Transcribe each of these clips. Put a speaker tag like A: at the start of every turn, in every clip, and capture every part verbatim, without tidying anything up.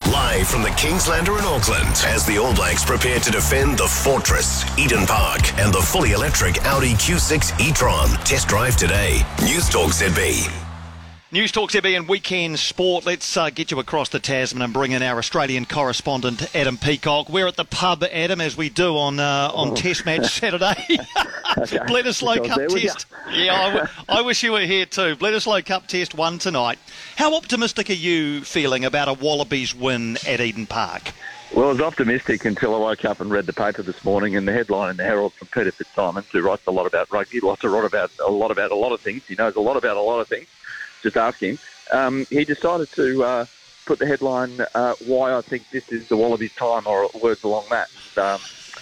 A: Live from the Kingslander in Auckland as the All Blacks prepare to defend the Fortress, Eden Park and the fully electric Audi Q six e-tron. Test drive today. News Talk Z B.
B: News Talk Z B and Weekend Sport. Let's uh, get you across the Tasman and bring in our Australian correspondent, Adam Peacock. We're at the pub, Adam, as we do on uh, on oh. Test Match Saturday. Bledisloe Cup Test. Yeah, I, w- I wish you were here too. Bledisloe Cup Test one tonight. How optimistic are you feeling about a Wallabies win at Eden Park?
C: Well, I was optimistic until I woke up and read the paper this morning, and the headline in the Herald from Peter Fitzsimons, who writes a lot about rugby, lots a lot about a lot about a lot of things. He knows a lot about a lot of things. Just ask him. Um, he decided to uh, put the headline, uh, why I think this is the Wallabies' time, or words along that. Um,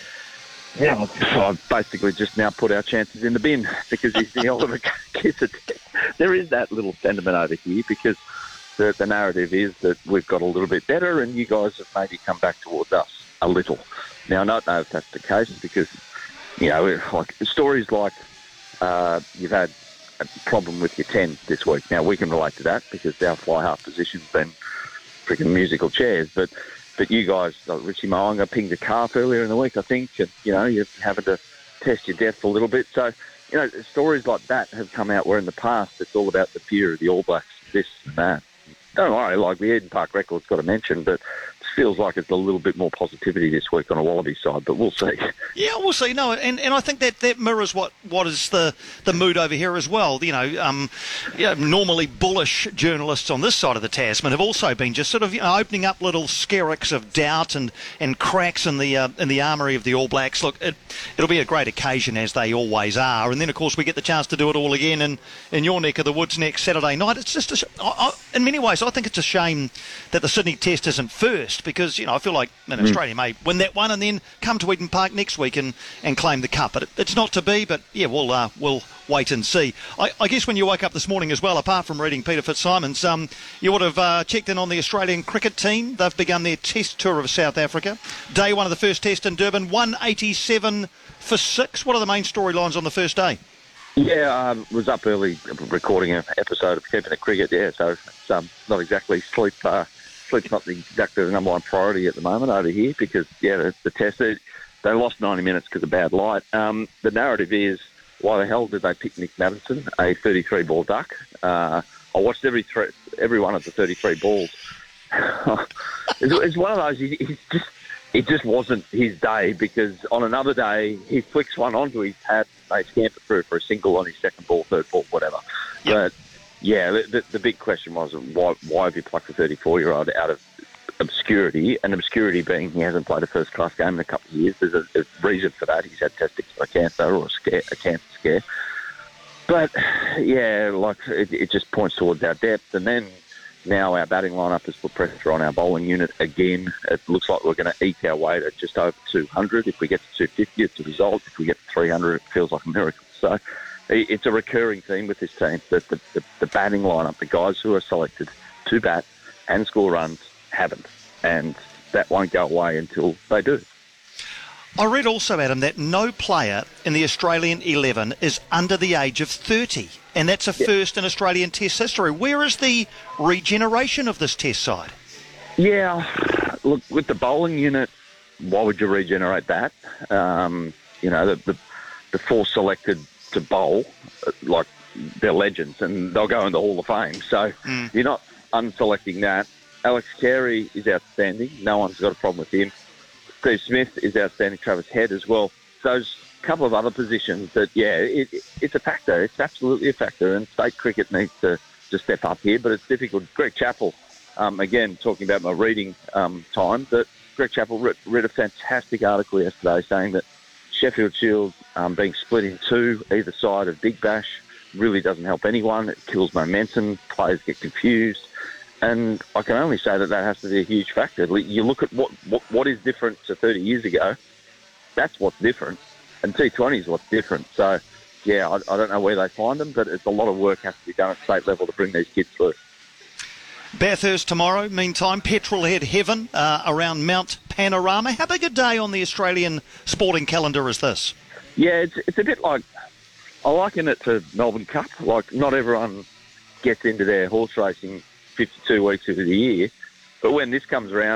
C: yeah, I've basically just now put our chances in the bin because he's the Oliver Kissett. There is that little sentiment over here because the, the narrative is that we've got a little bit better and you guys have maybe come back towards us a little. Now, I don't know if that's the case because, you know, like stories like uh, you've had a problem with your ten this week. Now, we can relate to that because our fly half position's been freaking musical chairs. But but you guys, like Richie Mo'unga pinged a calf earlier in the week, I think, and, you know, you're having to test your depth a little bit. So, you know, stories like that have come out where in the past it's all about the fear of the All Blacks, this and that. Don't worry, like the Eden Park record's got to mention, but it feels like it's a little bit more positivity this week on a Wallaby side, but we'll see.
B: Yeah, we'll see. No, and, and I think that, that mirrors what, what is the, the mood over here as well. You know, um, you know, normally bullish journalists on this side of the Tasman have also been just sort of, you know, opening up little skerricks of doubt and, and cracks in the uh, in the armoury of the All Blacks. Look, it, it'll be a great occasion, as they always are. And then, of course, we get the chance to do it all again in, in your neck of the woods next Saturday night. It's just, a, I, I, in many ways, I think it's a shame that the Sydney Test isn't first because, you know, I feel like you know,
C: Mm.
B: Australia may win that one and then come to Eden Park next week and, and claim the cup. But it, it's not to be, but yeah, we'll uh, we'll wait and see. I, I guess when you woke up this morning as well, apart from reading Peter Fitzsimons, um, you would have uh, checked in on the Australian cricket team. They've begun their test tour of South Africa. Day one of the first test in Durban, one eighty-seven for six. What are the main storylines on the first day?
C: Yeah, I um, was up early recording an episode of Keeping It Cricket, yeah, so it's um, not exactly sleep. Uh, sleep's not the, exactly the number one priority at the moment over here because, yeah, the, the test, they, they lost ninety minutes because of bad light. Um, the narrative is, why the hell did they pick Nick Maddinson, a thirty-three ball duck? Uh, I watched every th- every one of the thirty-three balls. it's, it's one of those, he, he's just, it just wasn't his day because on another day, he flicks one onto his pad, they scamper through for a single on his second ball, third ball, whatever. Yep. But, yeah, the, the big question was, why, why have you plucked a thirty-four-year-old out of obscurity? And obscurity being he hasn't played a first-class game in a couple of years. There's a, a reason for that. He's had testicular cancer or a, scare, a cancer scare. But, yeah, like it, it just points towards our depth. And then now our batting lineup has put pressure on our bowling unit again. It looks like we're going to eke our way to just over two hundred. If we get to two fifty, it's a result. If we get to three hundred, it feels like a miracle. So it's a recurring theme with this team that the, the, the batting lineup, the guys who are selected to bat and score runs, haven't. And that won't go away until they do.
B: I read also, Adam, that no player in the Australian eleven is under the age of thirty, and that's a yeah. first in Australian Test history. Where is the regeneration of this Test side?
C: Yeah, look, with the bowling unit, why would you regenerate that? Um, you know, the, the, the four selected to bowl, like, they're legends, and they'll go in the Hall of Fame. So mm. you're not unselecting that. Alex Carey is outstanding. No one's got a problem with him. Steve Smith is outstanding. Travis Head as well. Those couple of other positions that, yeah, it, it, it's a factor. It's absolutely a factor, and state cricket needs to, to step up here, but it's difficult. Greg Chappell, um, again, talking about my reading um, time, that Greg Chappell read, read a fantastic article yesterday saying that Sheffield Shield um, being split in two, either side of Big Bash, really doesn't help anyone. It kills momentum. Players get confused. And I can only say that that has to be a huge factor. You look at what, what, what is different to thirty years ago, that's what's different. And T twenty is what's different. So, yeah, I, I don't know where they find them, but it's a lot of work has to be done at state level to bring these kids through.
B: Bathurst tomorrow, meantime, Petrolhead Heaven uh, around Mount Panorama. How big a day on the Australian sporting calendar is this?
C: Yeah, it's, it's a bit like, I liken it to Melbourne Cup. Like, not everyone gets into their horse racing fifty-two weeks of the year, but when this comes around,